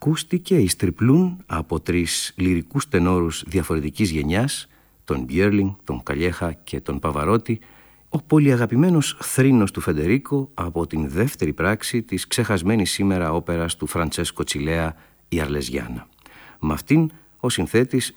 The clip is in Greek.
ακούστηκε εις τριπλούν από τρεις λυρικούς τενόρους διαφορετικής γενιάς, τον Μπιέρλινγκ, τον Καλιέχα και τον Παβαρότη, ο πολυαγαπημένος θρήνος του Φεντερίκο από την δεύτερη πράξη της ξεχασμένης σήμερα όπερας του Φραντσέσκο Τσιλέα, η Αρλεζιάνα. Με αυτήν ο συνθέτης